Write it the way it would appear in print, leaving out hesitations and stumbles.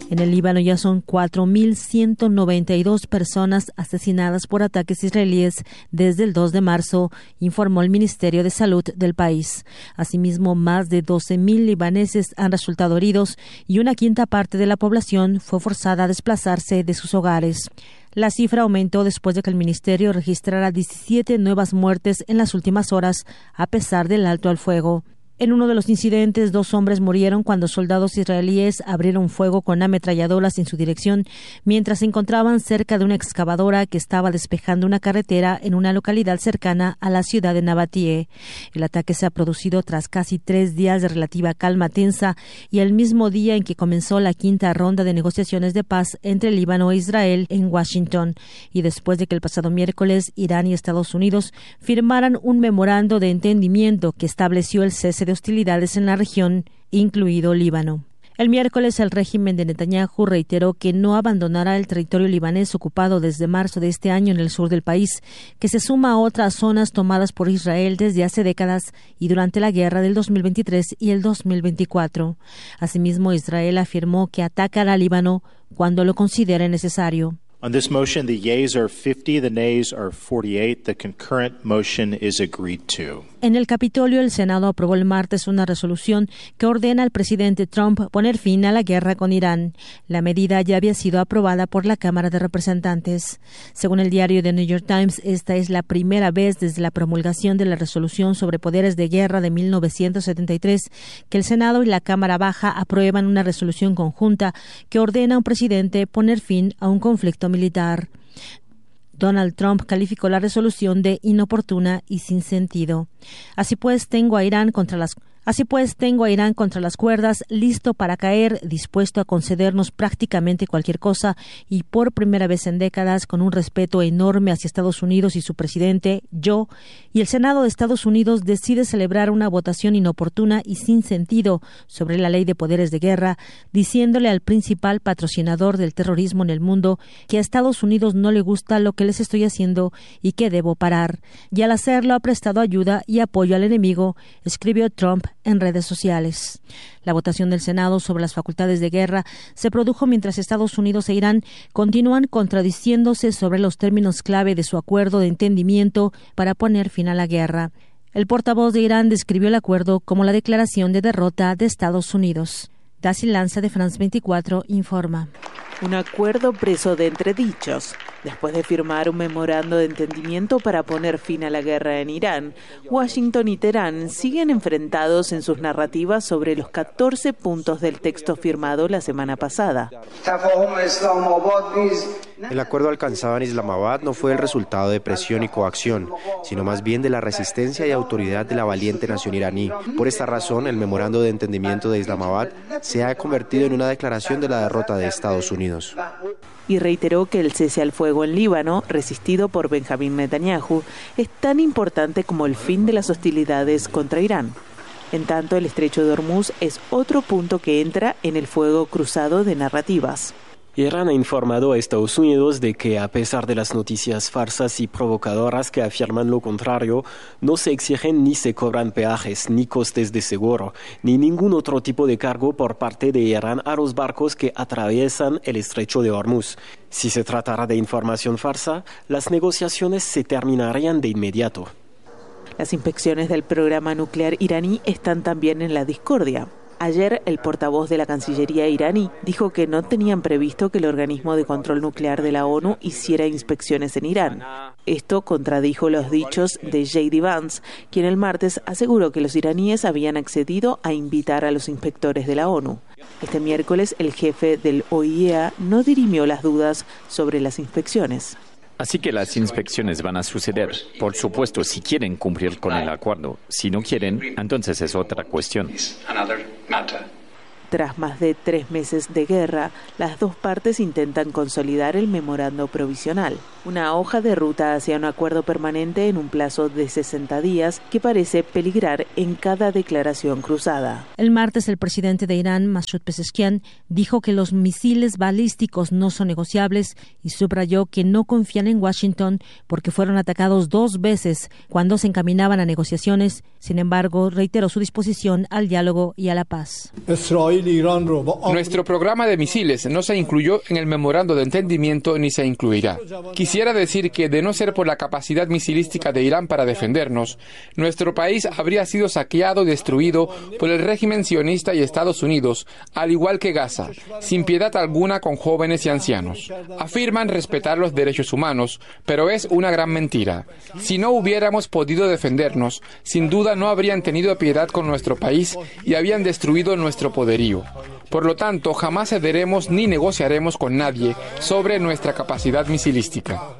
En el Líbano ya son 4.192 personas asesinadas por ataques israelíes desde el 2 de marzo, informó el Ministerio de Salud del país. Asimismo, más de 12.000 libaneses han resultado heridos y una quinta parte de la población fue forzada a desplazarse de sus hogares. La cifra aumentó después de que el ministerio registrara 17 nuevas muertes en las últimas horas, a pesar del alto al fuego. En uno de los incidentes, 2 hombres murieron cuando soldados israelíes abrieron fuego con ametralladoras en su dirección mientras se encontraban cerca de una excavadora que estaba despejando una carretera en una localidad cercana a la ciudad de Nabatie. El ataque se ha producido tras casi 3 días de relativa calma tensa y el mismo día en que comenzó la quinta ronda de negociaciones de paz entre Líbano e Israel en Washington, y después de que el pasado miércoles Irán y Estados Unidos firmaran un memorando de entendimiento que estableció el cese de hostilidades en la región, incluido Líbano. El miércoles, el régimen de Netanyahu reiteró que no abandonará el territorio libanés ocupado desde marzo de este año en el sur del país, que se suma a otras zonas tomadas por Israel desde hace décadas y durante la guerra del 2023 y el 2024. Asimismo, Israel afirmó que atacará a Líbano cuando lo considere necesario. On this motion, the yeas are 50, the nays are 48. The concurrent motion is agreed to. En el Capitolio, el Senado aprobó el martes una resolución que ordena al presidente Trump poner fin a la guerra con Irán. La medida ya había sido aprobada por la Cámara de Representantes. Según el diario The New York Times, esta es la primera vez desde la promulgación de la resolución sobre poderes de guerra de 1973 que el Senado y la Cámara Baja aprueban una resolución conjunta que ordena a un presidente poner fin a un conflicto militar. Donald Trump calificó la resolución de inoportuna y sin sentido. Así pues, tengo a Irán contra las cuerdas, listo para caer, dispuesto a concedernos prácticamente cualquier cosa y por primera vez en décadas con un respeto enorme hacia Estados Unidos y su presidente, yo, y el Senado de Estados Unidos decide celebrar una votación inoportuna y sin sentido sobre la ley de poderes de guerra, diciéndole al principal patrocinador del terrorismo en el mundo que a Estados Unidos no le gusta lo que les estoy haciendo y que debo parar. Y al hacerlo ha prestado ayuda y apoyo al enemigo, escribió Trump en redes sociales. La votación del Senado sobre las facultades de guerra se produjo mientras Estados Unidos e Irán continúan contradiciéndose sobre los términos clave de su acuerdo de entendimiento para poner fin a la guerra. El portavoz de Irán describió el acuerdo como la declaración de derrota de Estados Unidos. Daci Lanza de France 24 informa. Un acuerdo preso de entredichos. Después de firmar un memorando de entendimiento para poner fin a la guerra en Irán, Washington y Teherán siguen enfrentados en sus narrativas sobre los 14 puntos del texto firmado la semana pasada. El acuerdo alcanzado en Islamabad no fue el resultado de presión y coacción, sino más bien de la resistencia y autoridad de la valiente nación iraní. Por esta razón, el memorando de entendimiento de Islamabad se ha convertido en una declaración de la derrota de Estados Unidos. Y reiteró que el cese al fuego en Líbano, resistido por Benjamín Netanyahu, es tan importante como el fin de las hostilidades contra Irán. En tanto, el estrecho de Hormuz es otro punto que entra en el fuego cruzado de narrativas. Irán ha informado a Estados Unidos de que, a pesar de las noticias falsas y provocadoras que afirman lo contrario, no se exigen ni se cobran peajes, ni costes de seguro, ni ningún otro tipo de cargo por parte de Irán a los barcos que atraviesan el estrecho de Hormuz. Si se tratara de información falsa, las negociaciones se terminarían de inmediato. Las inspecciones del programa nuclear iraní están también en la discordia. Ayer, el portavoz de la Cancillería iraní dijo que no tenían previsto que el organismo de control nuclear de la ONU hiciera inspecciones en Irán. Esto contradijo los dichos de J.D. Vance, quien el martes aseguró que los iraníes habían accedido a invitar a los inspectores de la ONU. Este miércoles, el jefe del OIEA no dirimió las dudas sobre las inspecciones. Así que las inspecciones van a suceder, por supuesto, si quieren cumplir con el acuerdo. Si no quieren, entonces es otra cuestión. Tras más de 3 meses de guerra, las dos partes intentan consolidar el memorando provisional, una hoja de ruta hacia un acuerdo permanente en un plazo de 60 días que parece peligrar en cada declaración cruzada. El martes, el presidente de Irán, Masoud Pezeshkian, dijo que los misiles balísticos no son negociables y subrayó que no confían en Washington porque fueron atacados 2 veces cuando se encaminaban a negociaciones. Sin embargo, reiteró su disposición al diálogo y a la paz. Nuestro programa de misiles no se incluyó en el memorando de entendimiento ni se incluirá. Quisiera decir que, de no ser por la capacidad misilística de Irán para defendernos, nuestro país habría sido saqueado y destruido por el régimen sionista y Estados Unidos, al igual que Gaza, sin piedad alguna con jóvenes y ancianos. Afirman respetar los derechos humanos, pero es una gran mentira. Si no hubiéramos podido defendernos, sin duda no habrían tenido piedad con nuestro país y habían destruido nuestro poderío. Por lo tanto, jamás cederemos ni negociaremos con nadie sobre nuestra capacidad misilística.